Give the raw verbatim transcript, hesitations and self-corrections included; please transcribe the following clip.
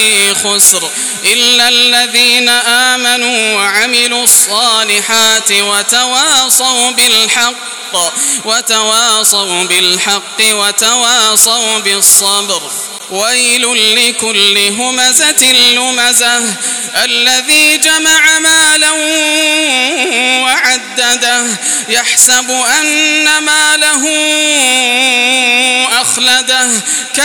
خسر إلا الذين آمنوا وعملوا الصالحات وتواصوا بالحق وتواصوا بالحق وتواصوا بالصبر. ويل لكل همزة لمزة الذي جمع مالا وعدده يحسب أن ماله أخلده